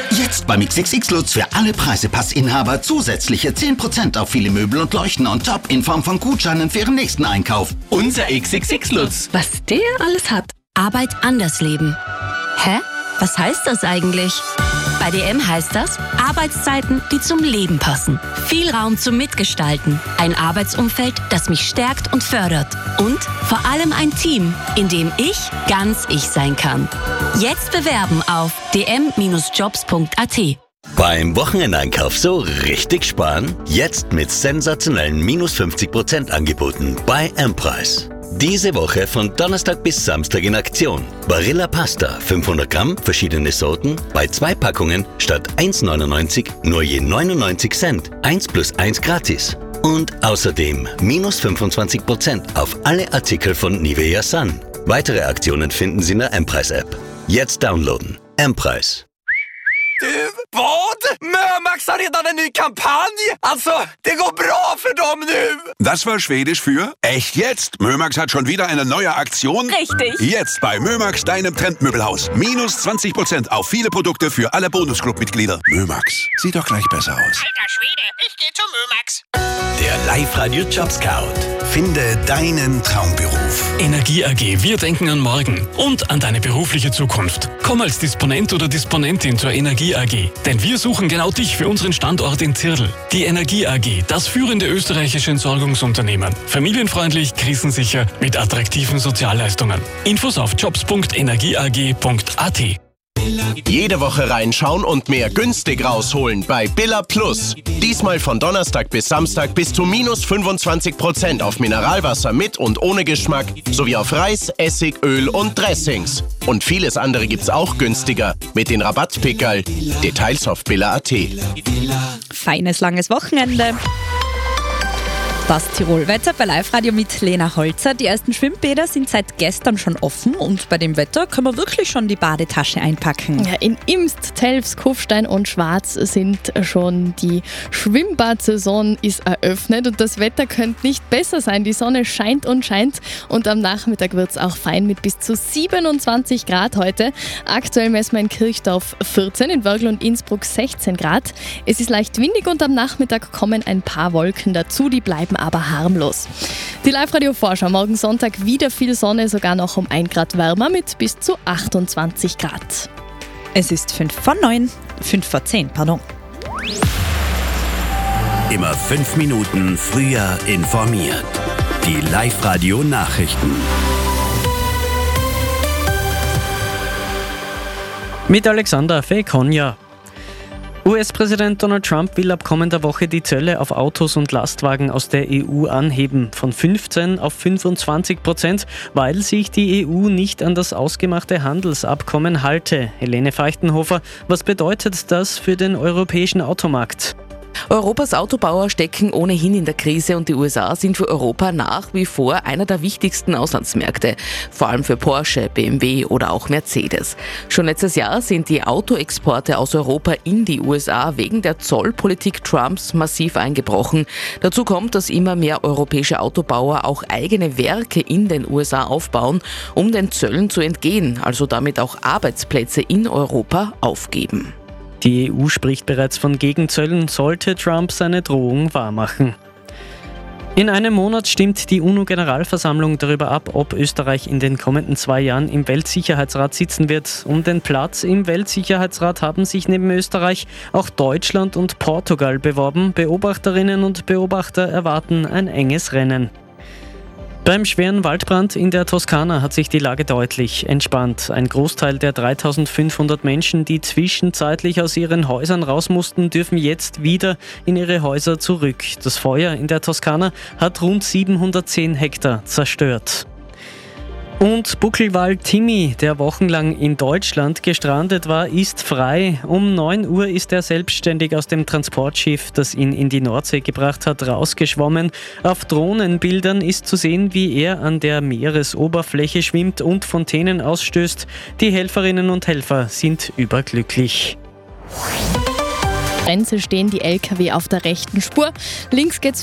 Jetzt beim XXX Lutz für alle Preisepassinhaber zusätzliche 10% auf viele Möbel und Leuchten on top in Form von Gutscheinen für Ihren nächsten Einkauf. Unser XXX Lutz. Was der alles hat. Arbeit anders leben. Hä? Was heißt das eigentlich? Bei DM heißt das Arbeitszeiten, die zum Leben passen. Viel Raum zum Mitgestalten. Ein Arbeitsumfeld, das mich stärkt und fördert. Und vor allem ein Team, in dem ich ganz ich sein kann. Jetzt bewerben auf dm-jobs.at. Beim Wochenendeinkauf so richtig sparen? Jetzt mit sensationellen minus 50% Angeboten bei M-Preis. Diese Woche von Donnerstag bis Samstag in Aktion. Barilla Pasta, 500 Gramm, verschiedene Sorten, bei 2 Packungen statt 1,99 nur je 99 Cent. 1 plus 1 gratis. Und außerdem minus 25% auf alle Artikel von Nivea Sun. Weitere Aktionen finden Sie in der M-Preis-App. Jetzt downloaden. M-Preis. Vad? Mömax har redan en ny kampanj! Alltså, det går bra för dem nu! Das war Schwedisch für echt jetzt. Mömax hat schon wieder eine neue Aktion. Richtig. Jetzt bei Mömax, deinem Trendmöbelhaus. Minus 20% auf viele Produkte für alle Bonusclub-Mitglieder. Mömax, sieht doch gleich besser aus. Alter Schwede, ich geh zu Mömax. Der Live-Radio Job Scout. Finde deinen Traumberuf. Energie AG, wir denken an morgen und an deine berufliche Zukunft. Komm als Disponent oder Disponentin zur Energie AG, denn wir suchen genau dich für unseren Standort in Zirl. Die Energie AG, das führende österreichische Entsorgungsunternehmen. Familienfreundlich, krisensicher, mit attraktiven Sozialleistungen. Infos auf jobs.energieag.at. Jede Woche reinschauen und mehr günstig rausholen bei Billa Plus. Diesmal von Donnerstag bis Samstag bis zu minus 25% auf Mineralwasser mit und ohne Geschmack sowie auf Reis, Essig, Öl und Dressings. Und vieles andere gibt's auch günstiger mit den Rabattpickerl. Details auf billa.at. Feines langes Wochenende. Das Tirol-Wetter bei Live-Radio mit Lena Holzer. Die ersten Schwimmbäder sind seit gestern schon offen und bei dem Wetter können wir wirklich schon die Badetasche einpacken. Ja, in Imst, Telfs, Kufstein und Schwarz sind schon die Schwimmbadsaison ist eröffnet und das Wetter könnte nicht besser sein. Die Sonne scheint und am Nachmittag wird es auch fein mit bis zu 27 Grad heute. Aktuell messen wir in Kirchdorf 14, in Wörgl und Innsbruck 16 Grad. Es ist leicht windig und am Nachmittag kommen ein paar Wolken dazu, die bleiben aber harmlos. Die Live-Radio-Vorschau morgen Sonntag wieder viel Sonne, sogar noch um 1 Grad wärmer mit bis zu 28 Grad. Es ist 5 vor 10, pardon. Immer 5 Minuten früher informiert. Die Live-Radio-Nachrichten. Mit Alexander Fekonja. US-Präsident Donald Trump will ab kommender Woche die Zölle auf Autos und Lastwagen aus der EU anheben, von 15% auf 25%, weil sich die EU nicht an das ausgemachte Handelsabkommen halte. Helene Feuchtenhofer, was bedeutet das für den europäischen Automarkt? Europas Autobauer stecken ohnehin in der Krise und die USA sind für Europa nach wie vor einer der wichtigsten Auslandsmärkte, vor allem für Porsche, BMW oder auch Mercedes. Schon letztes Jahr sind die Autoexporte aus Europa in die USA wegen der Zollpolitik Trumps massiv eingebrochen. Dazu kommt, dass immer mehr europäische Autobauer auch eigene Werke in den USA aufbauen, um den Zöllen zu entgehen, also damit auch Arbeitsplätze in Europa aufgeben. Die EU spricht bereits von Gegenzöllen, sollte Trump seine Drohung wahrmachen. In einem Monat stimmt die UNO-Generalversammlung darüber ab, ob Österreich in den kommenden 2 Jahren im Weltsicherheitsrat sitzen wird. Um den Platz im Weltsicherheitsrat haben sich neben Österreich auch Deutschland und Portugal beworben. Beobachterinnen und Beobachter erwarten ein enges Rennen. Beim schweren Waldbrand in der Toskana hat sich die Lage deutlich entspannt. Ein Großteil der 3500 Menschen, die zwischenzeitlich aus ihren Häusern raus mussten, dürfen jetzt wieder in ihre Häuser zurück. Das Feuer in der Toskana hat rund 710 Hektar zerstört. Und Buckelwal Timmy, der wochenlang in Deutschland gestrandet war, ist frei. Um 9 Uhr ist er selbstständig aus dem Transportschiff, das ihn in die Nordsee gebracht hat, rausgeschwommen. Auf Drohnenbildern ist zu sehen, wie er an der Meeresoberfläche schwimmt und Fontänen ausstößt. Die Helferinnen und Helfer sind überglücklich. Grenze stehen die LKW auf der rechten Spur. Links geht's